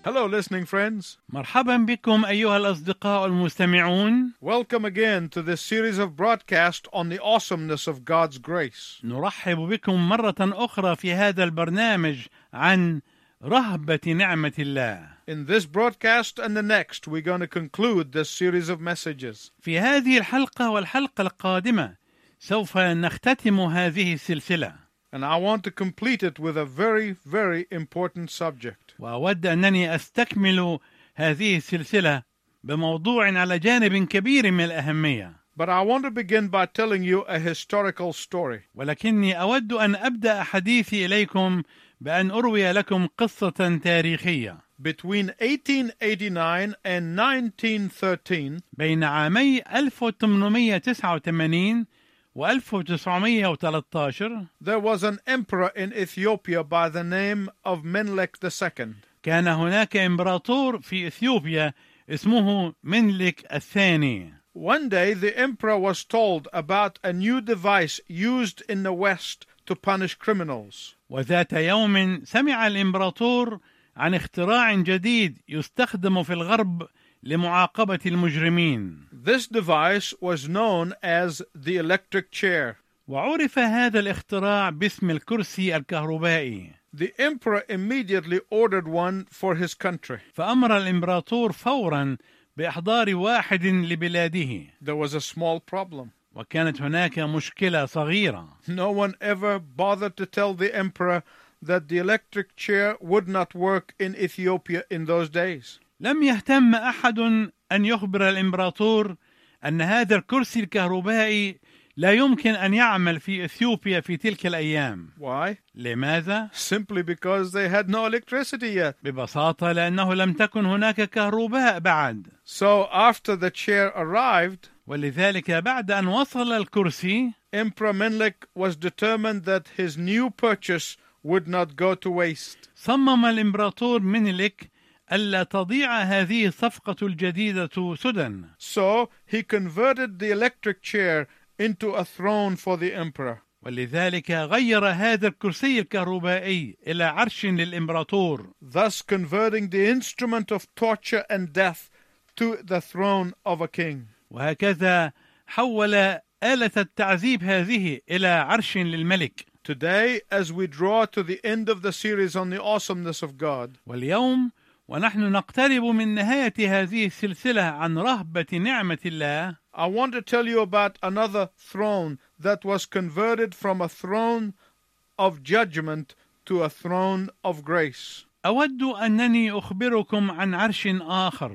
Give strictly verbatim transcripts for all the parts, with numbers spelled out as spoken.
Hello, listening friends. مرحبا بكم أيها الأصدقاء المستمعون. Welcome again to this series of broadcasts on the awesomeness of God's grace. نرحب بكم مرة أخرى في هذا البرنامج عن رهبة نعمة الله. In this broadcast and the next, we're going to conclude this series of messages. في هذه الحلقة والحلقة القادمة سوف نختتم هذه السلسلة. And I want to complete it with a very, very important subject. وأود أنني أستكمل هذه السلسلة بموضوع على جانب كبير من الأهمية. But I want to begin by telling you a historical story. ولكني أود أن أبدأ حديثي إليكم بأن أروي لكم قصة تاريخية. Between eighteen eighty-nine and nineteen thirteen, بين عامي ألف وثمانمائة وتسعة وثمانين و ألف وتسعمائة وثلاثة عشر there was an emperor in Ethiopia by the name of Menelik the Second. كان هناك إمبراطور في إثيوبيا اسمه منلك الثاني. One day the emperor was told about a new device used in the West to punish criminals. وذات يوم سمع الإمبراطور عن اختراع جديد يستخدم في الغرب لمعاقبة المجرمين. This device was known as the electric chair. وعرف هذا الاختراع باسم الكرسي الكهربائي. The emperor immediately ordered one for his country. فأمر الإمبراطور فورا بإحضار واحد لبلاده. There was a small problem. وكانت هناك مشكلة صغيرة. No one ever bothered to tell the emperor that the electric chair would not work in Ethiopia in those days. لم يهتم أحد أن يخبر الإمبراطور أن هذا الكرسي الكهربائي لا يمكن أن يعمل في إثيوبيا في تلك الأيام. Why? لماذا؟ Simply because they had no electricity yet. ببساطة لأنه لم تكن هناك كهرباء بعد. So after the chair arrived, ولذلك بعد أن وصل الكرسي، Emperor Menelik was determined that his new purchase would not go to waste. صمم الإمبراطور منيلك ألا تضيع هذه الصفقة الجديدة سدى. So he converted the electric chair into a throne for the emperor. ولذلك غير هذا الكرسي الكهربائي إلى عرش للإمبراطور. Thus converting the instrument of torture and death to the throne of a king. وهكذا حول آلة التعذيب هذه إلى عرش للملك. Today, as we draw to the end of the series on the awesomeness of God, واليوم ونحن نقترب من نهاية هذه السلسلة عن رهبة نعمة الله، I want to tell you about another throne that was converted from a throne of judgment to a throne of grace. أود أنني أخبركم عن عرش آخر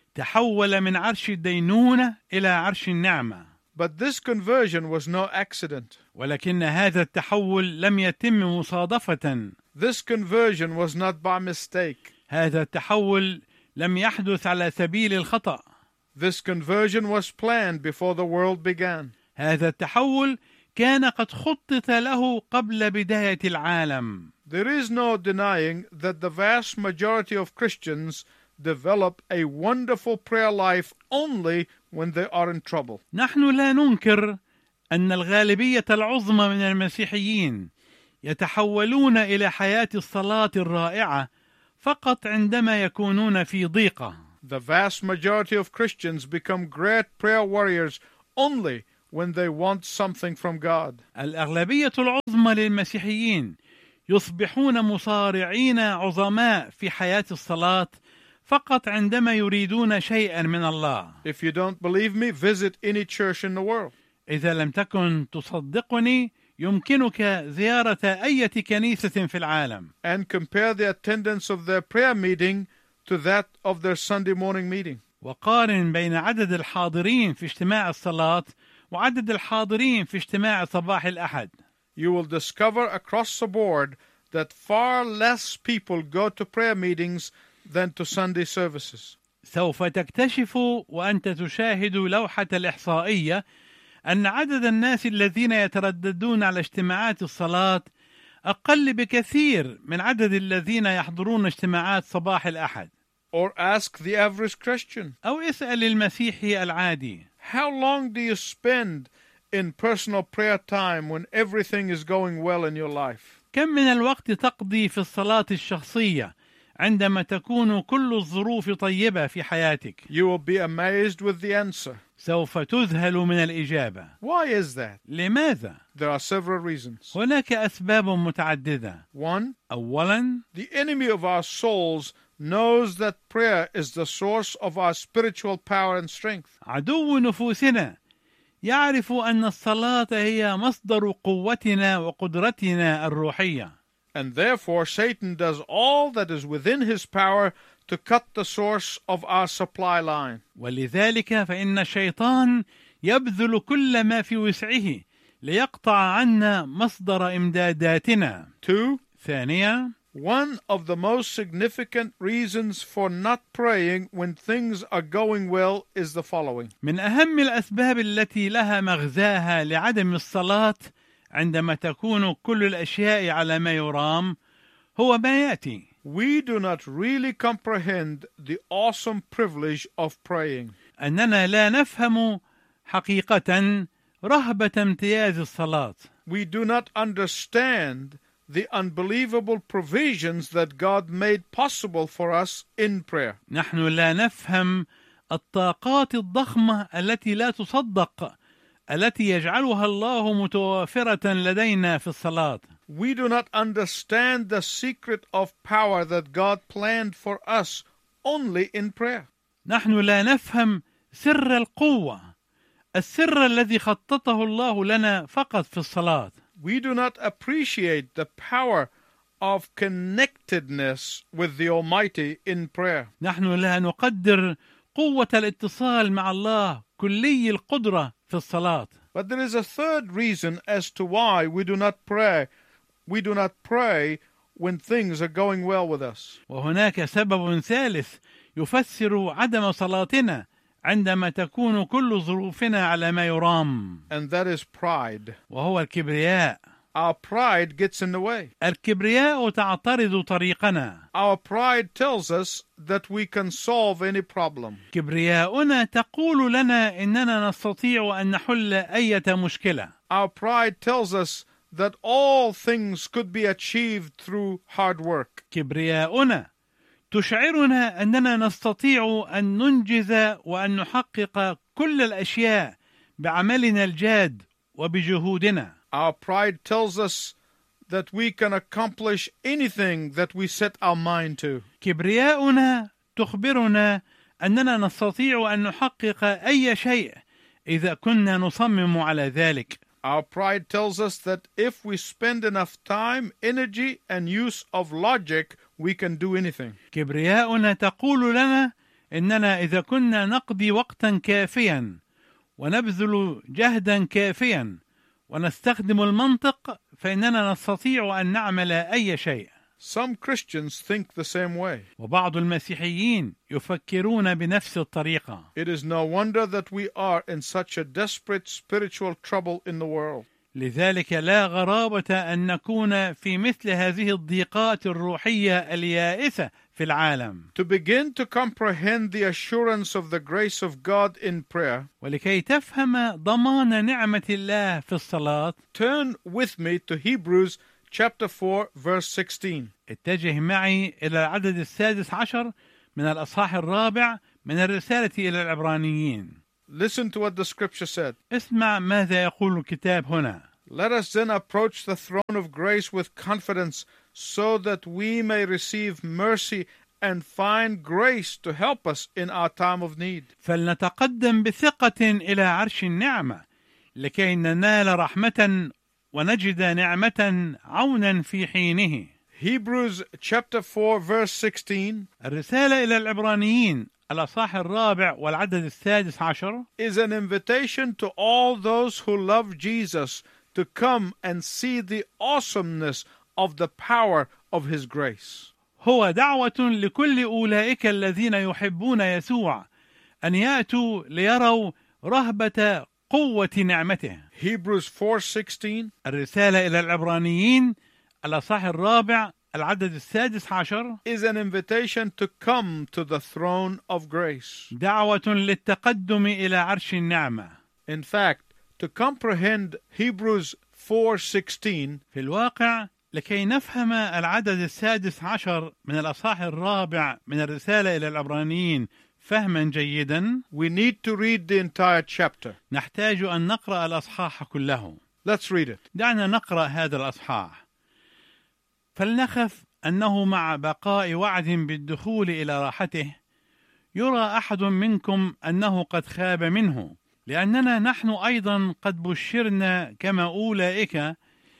تحول من عرش الدينونة إلى عرش النعمة. But this conversion was no accident. ولكن هذا التحول لم يتم مصادفة. This conversion was not by mistake. هذا التحول لم يحدث على سبيل الخطأ. This conversion was planned before the world began. هذا التحول كان قد خطط له قبل بداية العالم. There is no denying that the vast majority of Christians develop a wonderful prayer life only when they are in trouble. نحن لا ننكر أن الغالبية العظمى من المسيحيين يتحولون إلى حياة الصلاة الرائعة فقط عندما يكونون في ضيقة. The vast majority of Christians become great prayer warriors only when they want something from God. الأغلبية العظمى للمسيحيين يصبحون مصارعين عظماء في حياة الصلاة فقط عندما يريدون شيئا من الله. If you don't believe me, visit any church in the world. إذا لم تكن تصدقني يمكنك زيارة أي كنيسة في العالم. And compare the attendance of their prayer meeting to that of their Sunday morning meeting. وقارن بين عدد الحاضرين في اجتماع الصلاة وعدد الحاضرين في اجتماع صباح الأحد. You will discover across the board that far less people go to prayer meetings than to Sunday services. سوف تكتشف وأنت تشاهد لوحة الإحصائية أن عدد الناس الذين يترددون على اجتماعات الصلاة أقل بكثير من عدد الذين يحضرون اجتماعات صباح الأحد. Or ask the average Christian. أو اسأل المسيحي العادي. How long do you spend in personal prayer time when everything is going well in your life? كم من الوقت تقضي في الصلاة الشخصية عندما تكون كل الظروف طيبة في حياتك. You will be amazed with the answer. سوف تذهل من الإجابة. Why is that? لماذا؟ There are several reasons. هناك أسباب متعددة. One, أولاً، the enemy of our souls knows that prayer is the source of our spiritual power and strength. عدو نفوسنا يعرف أن الصلاة هي مصدر قوتنا وقدرتنا الروحية. And therefore Satan does all that is within his power to cut the source of our supply line. ولذلك فإن الشيطان يبذل كل ما في وسعه ليقطع عنا مصدر إمداداتنا. Two, ثانيا، one of the most significant reasons for not praying when things are going well is the following. من أهم الأسباب التي لها مغزاها لعدم الصلاة عندما تكون كل الأشياء على ما يرام هو ما يأتي. We do not really comprehend the awesome privilege of praying. أننا لا نفهم حقيقة رهبة امتياز الصلاة. We do not understand the unbelievable provisions that God made possible for us in prayer. نحن لا نفهم الطاقات الضخمة التي لا تصدق التي يجعلها الله متوافرة لدينا في الصلاة. We do not understand the secret of power that God planned for us only in prayer. نحن لا نفهم سر القوة، السر الذي خططه الله لنا فقط في الصلاة. We do not appreciate the power of connectedness with the Almighty in prayer. نحن لا نقدر قوة الاتصال مع الله كلي القدرة في الصلاة. But there is a third reason as to why we do not pray. We do not pray when things are going well with us. وهناك سبب ثالث يفسر عدم صلاتنا عندما تكون كل ظروفنا على ما يرام. And that is pride. وهو الكبرياء. Our pride gets in the way. الكبرياء تعترض طريقنا. Our pride tells us that we can solve any problem. كبرياؤنا تقول لنا إننا نستطيع أن نحل أي مشكلة. Our pride tells us that all things could be achieved through hard work. كبرياؤنا تشعرنا أننا نستطيع أن ننجز وأن نحقق كل الأشياء بعملنا الجاد وبجهودنا. Our pride tells us that we can accomplish anything that we set our mind to. كبرياؤنا تخبرنا أننا نستطيع أن نحقق أي شيء إذا كنا نصمم على ذلك. Our pride tells us that if we spend enough time, energy, and use of logic, we can do anything. كبرياؤنا تقول لنا إننا إذا كنا نقضي وقتا كافيا ونبذل جهدا كافيا ونستخدم المنطق فإننا نستطيع أن نعمل أي شيء. Some Christians think the same way. وبعض المسيحيين يفكرون بنفس الطريقة. It is no wonder that we are in such a desperate spiritual trouble in the world. لذلك لا غرابة أن نكون في مثل هذه الضيقات الروحية اليائسة في العالم. To begin to comprehend the assurance of the grace of God in prayer, ولكي تفهم ضمان نعمة الله في الصلاة، turn with me to Hebrews chapter four, verse sixteen. اتجه معي إلى العدد السادس عشر من الأصحاح الرابع من الرسالة إلى العبرانيين. Listen to what the scripture said. اسمع ماذا يقول الكتاب هنا. Let us then approach the throne of grace with confidence so that we may receive mercy and find grace to help us in our time of need. فلنتقدم بثقة إلى عرش النعمة لكي ننال رحمة ونجد نعمة عونا في حينه. Hebrews chapter four, verse sixteen. الرسالة إلى العبرانيين الأصحاح الرابع والعدد السادس عشر is an invitation to all those who love Jesus to come and see the awesomeness of the power of His grace. هو دعوة لكل أولئك الذين يحبون يسوع أن يأتوا ليروا رهبة قوة نعمته. Hebrews four sixteen. الرسالة إلى العبرانيين الأصحاح الرابع العدد السادس عشر is an invitation to come to the throne of grace. دعوة للتقدم إلى عرش النعمة. In fact, to comprehend Hebrews four sixteen, في الواقع لكي نفهم العدد السادس عشر من الأصحاح الرابع من الرسالة إلى العبرانيين فهما جيدا، we need to read the entire chapter. نحتاج أن نقرأ الأصحاح كله. Let's read it. دعنا نقرأ هذا الأصحاح. فلنخف أنه مع بقاء وعد بالدخول إلى راحته يرى أحد منكم أنه قد خاب منه، لأننا نحن أيضا قد بشرنا كما أولئك،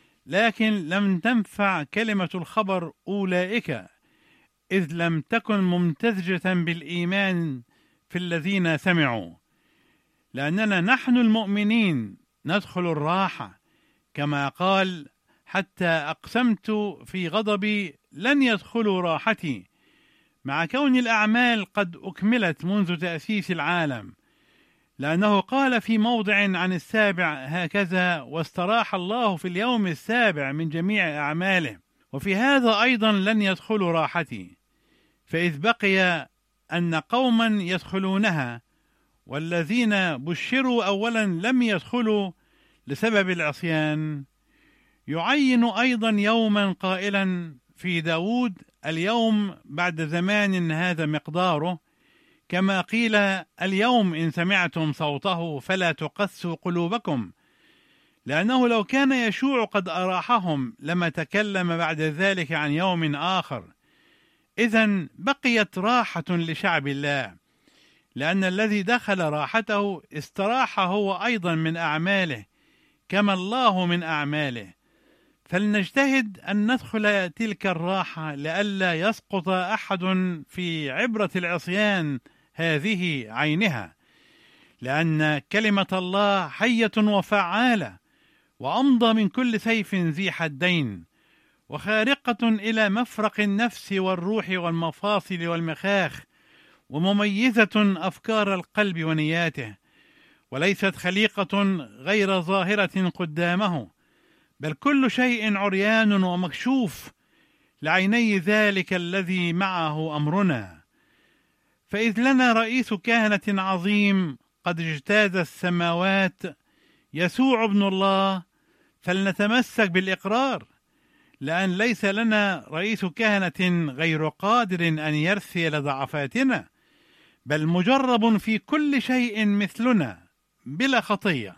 لكن لم تنفع كلمة الخبر أولئك، إذ لم تكن ممتزجة بالإيمان في الذين سمعوا، لأننا نحن المؤمنين ندخل الراحة، كما قال: حتى أقسمت في غضبي لن يدخلوا راحتي، مع كون الأعمال قد أكملت منذ تأسيس العالم، لأنه قال في موضع عن السابع هكذا: واستراح الله في اليوم السابع من جميع أعماله، وفي هذا أيضا لن يدخلوا راحتي. فإذ بقي أن قوما يدخلونها، والذين بشروا أولا لم يدخلوا لسبب العصيان، يعين أيضا يوما قائلا في داود: اليوم بعد زمان هذا مقداره، كما قيل: اليوم إن سمعتم صوته فلا تقسوا قلوبكم، لأنه لو كان يشوع قد أراحهم لما تكلم بعد ذلك عن يوم آخر. إذن بقيت راحة لشعب الله، لأن الذي دخل راحته استراح هو أيضا من أعماله كما الله من أعماله. فلنجتهد أن ندخل تلك الراحة لئلا يسقط أحد في عبرة العصيان هذه عينها، لأن كلمة الله حية وفعالة، وأمضى من كل سيف ذي حدين، وخارقة إلى مفرق النفس والروح والمفاصل والمخاخ، ومميزة أفكار القلب ونياته، وليست خليقة غير ظاهرة قدامه، بل كل شيء عريان ومكشوف لعيني ذلك الذي معه أمرنا. فإذ لنا رئيس كهنة عظيم قد اجتاز السماوات، يسوع ابن الله، فلنتمسك بالإقرار، لأن ليس لنا رئيس كهنة غير قادر أن يرثي لضعفاتنا، بل مجرب في كل شيء مثلنا بلا خطية.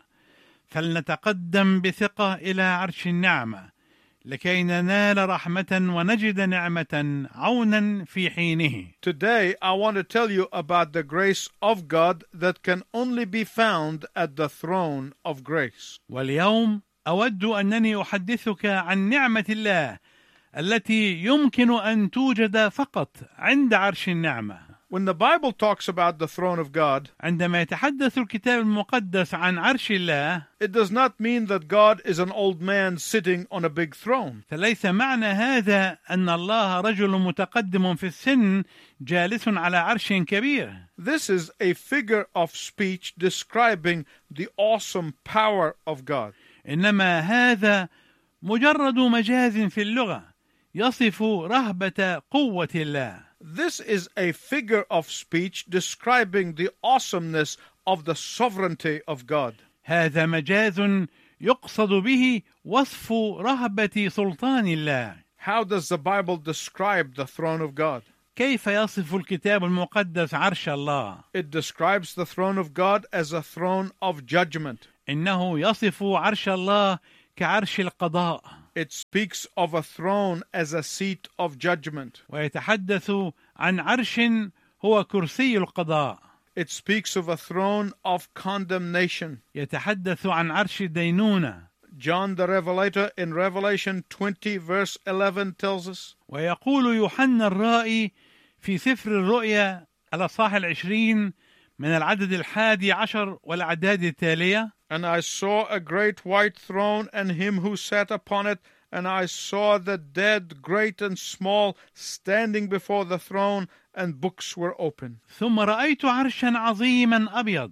فلنتقدم بثقة إلى عرش النعمة لكي ننال رحمة ونجد نعمة عونا في حينه. Today I want to tell you about the grace of God that can only be found at the throne of grace. واليوم أود أنني أحدثك عن نعمة الله التي يمكن أن توجد فقط عند عرش النعمة. When the Bible talks about the throne of God, عندما يتحدث الكتاب المقدس عن عرش الله، it does not mean that God is an old man sitting on a big throne. فليس معنى هذا أن الله رجل متقدم في السن جالس على عرش كبير. This is a figure of speech describing the awesome power of God. إنما هذا مجرد مجاز في اللغة يصف رهبة قوة الله. This is a figure of speech describing the awesomeness of the sovereignty of God. هذا مجاز يقصد به وصف رهبة سلطان الله. How does the Bible describe the throne of God? كيف يصف الكتاب المقدس عرش الله؟ It describes the throne of God as a throne of judgment. إنه يصف عرش الله كعرش القضاء. It speaks of a throne as a seat of judgment. ويتحدث عن عرش هو كرسي القضاء. It speaks of a throne of condemnation. يتحدث عن عرش الدينونة. John the Revelator in Revelation twenty verse eleven tells us, ويقول يوحنا الرائي في سفر الرؤيا الأصحاح العشرين من العدد الحادي عشر والأعداد التالية: And I saw a great white throne and him who sat upon it, and I saw the dead, great and small, standing before the throne, and books were open. ثم رأيت عرشا عظيما أبيض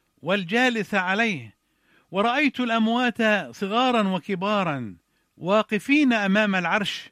والجالس عليه، ورأيت الأموات صغارا وكبارا واقفين أمام العرش،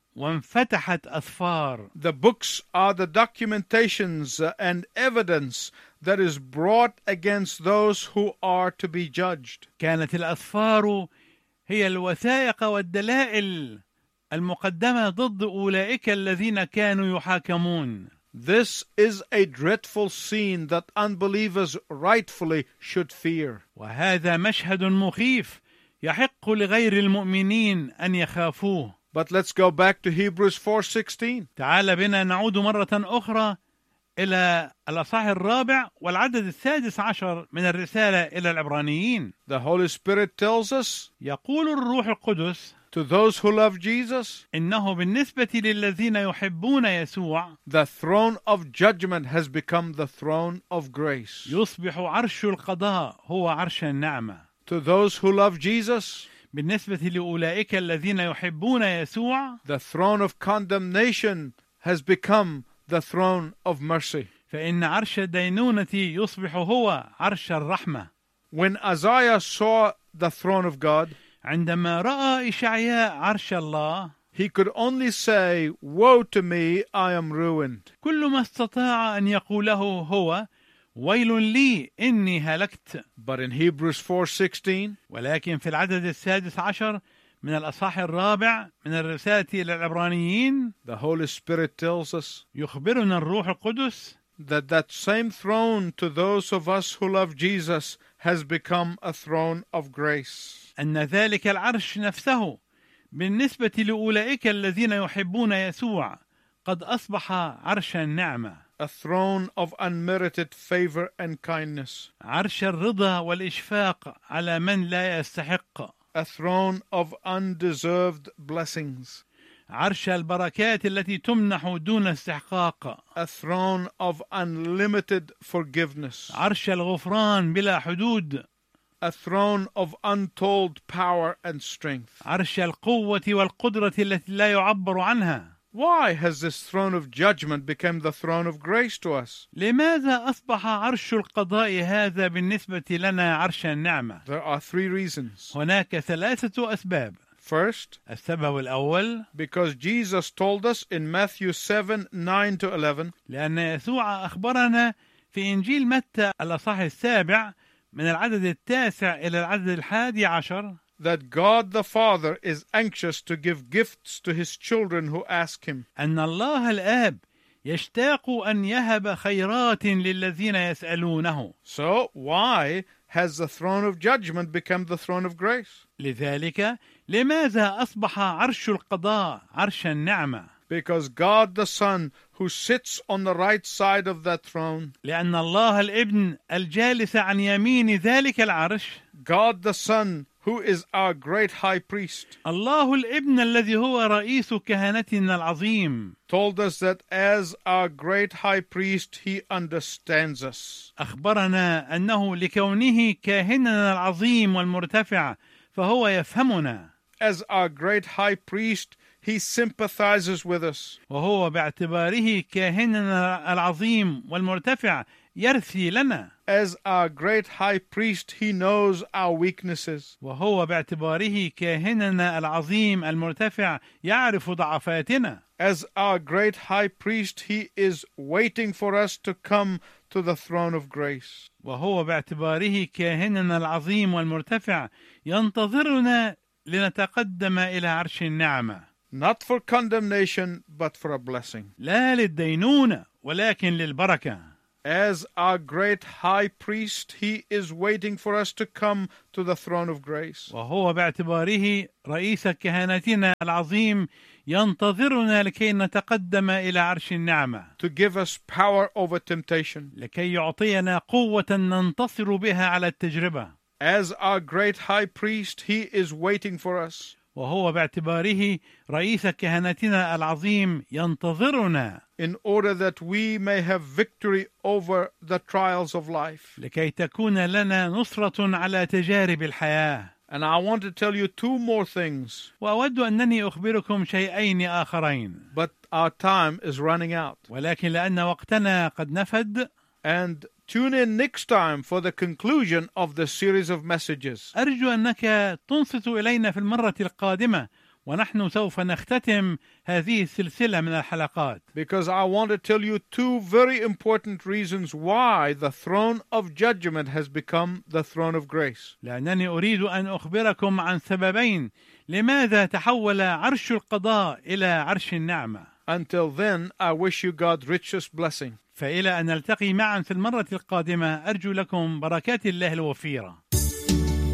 وانفتحت أسفار. The books are the documentations and evidence that is brought against those who are to be judged. كانت الأسفار هي الوثائق والدلائل المقدمة ضد أولئك الذين كانوا يحاكمون. This is a dreadful scene that unbelievers rightfully should fear. وهذا مشهد مخيف يحق لغير المؤمنين أن يخافوه. But let's go back to Hebrews four sixteen. تعال بنا نعود مرة أخرى إلى الأصحاح الرابع والعدد السادس عشر من الرسالة إلى العبرانيين. The Holy Spirit tells us, يقول الروح القدس to those who love Jesus, إنه بالنسبة للذين يحبون يسوع the throne of judgment has become the throne of grace. يصبح عرش القضاء هو عرش النعمة. To those who love Jesus, بالنسبة لأولئك الذين يحبون يسوع the throne of condemnation has become the throne of mercy. فإن عرش الدينونة يصبح هو عرش الرحمة. When Isaiah saw the throne of God, عندما رأى إشعياء عرش الله he could only say, woe to me, I am ruined. كل ما استطاع أن يقوله هو ويل لي إني هلكت. But in Hebrews four sixteen, ولكن في العدد السادس عشر من الأصحاح الرابع من الرسالة إلى العبرانيين the Holy Spirit tells us يخبرنا الروح القدس that that same throne to those of us who love Jesus has become a throne of grace. أن ذلك العرش نفسه بالنسبة لأولئك الذين يحبون يسوع قد أصبح عرش النعمة. A throne of unmerited favor and kindness. عرش الرضا والإشفاق على من لا يستحق. A throne of undeserved blessings. عرش البركات التي تمنح دون استحقاق. A throne of unlimited forgiveness. عرش الغفران بلا حدود. A throne of untold power and strength. عرش القوة والقدرة التي لا يعبر عنها. Why has this throne of judgment become the throne of grace to us? لماذا أصبح عرش القضاء هذا بالنسبة لنا عرش النعمة؟ There are three reasons. هناك ثلاثة أسباب. First, السبب الأول because Jesus told us in Matthew seven nine to eleven, لأن يسوع أخبرنا في إنجيل متى الأصحاح السابع من العدد التاسع إلى العدد الحادي عشر that God the Father is anxious to give gifts to his children who ask him. أن الله الآب يشتاق أن يهب خيرات للذين يسألونه. So why has the throne of judgment become the throne of grace? لذلك لماذا أصبح عرش القضاء عرش النعمة؟ Because God the Son who sits on the right side of that throne, لأن الله الابن الجالس عن يمين ذلك العرش، God the Son who is our great high priest, الله الابن الذي هو رئيس كهنتنا العظيم، told us that as our great high priest he understands us. أخبرنا أنه لكونه كاهننا العظيم والمرتفع فهو يفهمنا. As our great high priest he sympathizes with us. وهو باعتباره كاهننا العظيم والمرتفع يرثي لنا. As our great high priest he knows our weaknesses. وهو باعتباره كاهننا العظيم المرتفع يعرف ضعفاتنا. As our great high priest he is waiting for us to come to the throne of grace. وهو باعتباره كاهننا العظيم والمرتفع ينتظرنا لنتقدم إلى عرش النعمة. Not for condemnation, but for a blessing. لا للدينونة ولكن للبركة. As our great high priest, he is waiting for us to come to the throne of grace. وهو باعتباره رئيس كهنتنا العظيم ينتظرنا لكي نتقدم إلى عرش النعمة. To give us power over temptation. لكي يعطينا قوة ننتصر بها على التجربة. As our great high priest, he is waiting for us. وهو باعتباره رئيس كهنتنا العظيم ينتظرنا in order that we may have victory over the trials of life. لكي تكون لنا نصرة على تجارب الحياة. And I want to tell you two more things. وأود أنني أخبركم شيئين آخرين. But our time is running out. ولكن لأن وقتنا قد نفد. And tune in next time for the conclusion of the series of messages. أرجو أنك تنصت إلينا في المرة القادمة ونحن سوف نختتم هذه السلسلة من الحلقات because I want to tell you two very important reasons why the throne of judgment has become the throne of grace. لأنني أريد أن أخبركم عن سببين لماذا تحول عرش القضاء إلى عرش النعمة. Until then, I wish you God's richest blessing. فإلى أن نلتقي معا في المرة القادمة أرجو لكم بركات الله الوفيرة.